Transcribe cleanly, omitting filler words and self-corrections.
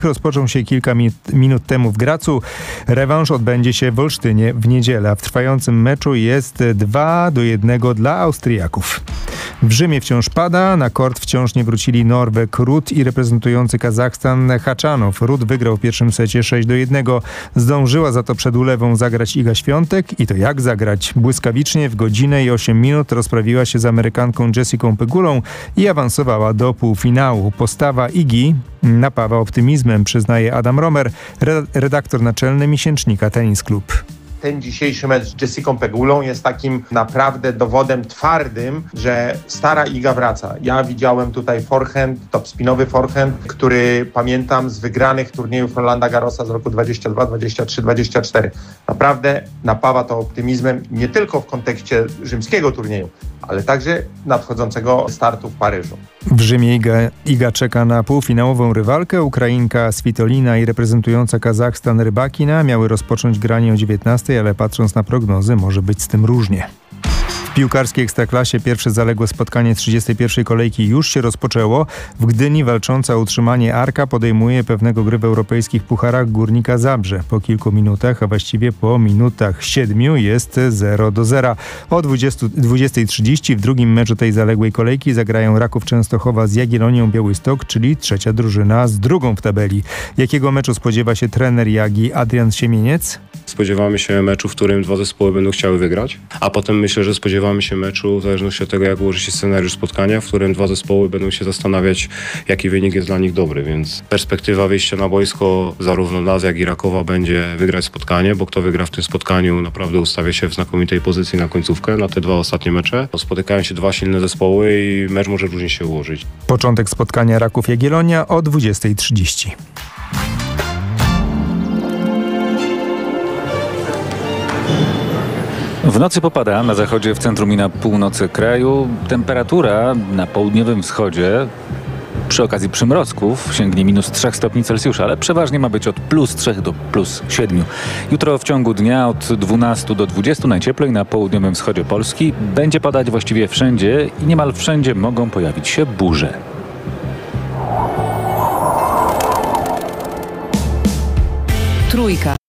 rozpoczął się kilka minut temu w Gracu. Rewanż odbędzie się w Olsztynie w niedzielę, a w trwającym meczu jest 2-1 dla Austriaków. W Rzymie wciąż pada, na kort wciąż nie wrócili Norweg Ruud i reprezentujący Kazachstan Haczanow. Ruud wygrał w pierwszym secie 6-1. Zdążyła za to przed ulewą zagrać Iga Świątek i to jak zagrać? Błyskawicznie w godzinę i 8 minut rozprawiła się z Amerykanką Jessicą Pegulą i awansowała do półfinału. Postawa Igi napawa optymizmem, przyznaje Adam Romer, redaktor naczelny miesięcznika Tennis Club. Ten dzisiejszy mecz z Jessicą Pegulą jest takim naprawdę dowodem twardym, że stara Iga wraca. Ja widziałem tutaj forehand, topspinowy forehand, który pamiętam z wygranych turniejów Rolanda Garrosa z roku 22, 23, 24. Naprawdę napawa to optymizmem nie tylko w kontekście rzymskiego turnieju, ale także nadchodzącego startu w Paryżu. W Rzymie Iga czeka na półfinałową rywalkę. Ukrainka Svitolina i reprezentująca Kazachstan Rybakina miały rozpocząć granie o 19, ale patrząc na prognozy może być z tym różnie. W piłkarskiej Ekstraklasie pierwsze zaległe spotkanie 31. kolejki już się rozpoczęło. W Gdyni walcząca o utrzymanie Arka podejmuje pewnego gry w europejskich pucharach Górnika Zabrze. Po kilku minutach, a właściwie po minutach 7 jest 0-0. O 20:30 w drugim meczu tej zaległej kolejki zagrają Raków Częstochowa z Jagiellonią Białystok, czyli trzecia drużyna z drugą w tabeli. Jakiego meczu spodziewa się trener Jagi Adrian Siemieniec? Spodziewamy się meczu, w którym dwa zespoły będą chciały wygrać, a potem myślę, że spodziewamy się meczu, w zależności od tego, jak ułoży się scenariusz spotkania, w którym dwa zespoły będą się zastanawiać, jaki wynik jest dla nich dobry, więc perspektywa wyjścia na boisko zarówno nas, jak i Rakowa będzie wygrać spotkanie, bo kto wygra w tym spotkaniu naprawdę ustawia się w znakomitej pozycji na końcówkę, na te dwa ostatnie mecze. Spotykają się dwa silne zespoły i mecz może różnie się ułożyć. Początek spotkania Raków-Jagiellonia o 20:30. W nocy popada na zachodzie, w centrum i na północy kraju. Temperatura na południowym wschodzie przy okazji przymrozków sięgnie -3 stopni Celsjusza, ale przeważnie ma być od +3 do +7. Jutro w ciągu dnia od 12 do 20 najcieplej na południowym wschodzie Polski. Będzie padać właściwie wszędzie i niemal wszędzie mogą pojawić się burze. Trójka.